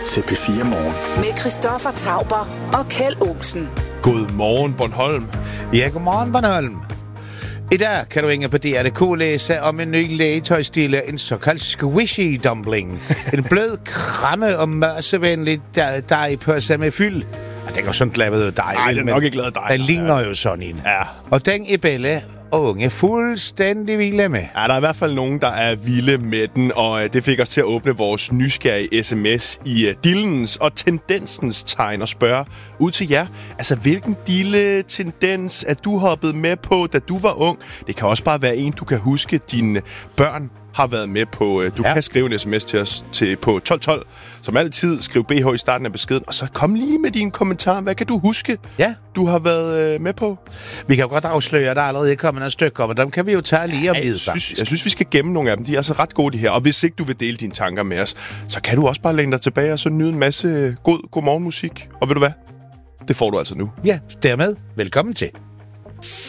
til P4 Morgen. Med Christoffer Tauber og Kjeld Olsen. God morgen, Bornholm. Ja, godmorgen, Bornholm. I dag kan du inde på DR.dk læse om en ny legetøjsdille, en såkaldt squishy dumpling. En blød, kramme og mørsevenlig dejpølse med fyld. Og den er jo sådan lavet dej. Nej, den er nok ikke lavet dej. Den ligner jo sådan en. Ja. Og den er Belle og unge fuldstændig vilde med. Ja, der er i hvert fald nogen, der er vilde med den, og det fik os til at åbne vores nysgerrige sms i dillens og tendensens tegn og spørge ud til jer. Altså, hvilken dille-tendens er du hoppet med på, da du var ung? Det kan også bare være en, du kan huske, dine børn har været med på. Du kan skrive en sms til os på 1212. Som altid, skriv BH i starten af beskeden, og så kom lige med dine kommentarer. Hvad kan du huske, du har været med på? Vi kan jo godt afsløre, at der allerede er kommet nogle stykker, og dem kan vi jo tage lige om lidt. Jeg synes, vi skal gemme nogle af dem. De er altså ret gode, de her. Og hvis ikke du vil dele dine tanker med os, så kan du også bare læne dig tilbage og så nyde en masse god morgenmusik. Og ved du hvad? Det får du altså nu. Ja, dermed velkommen til.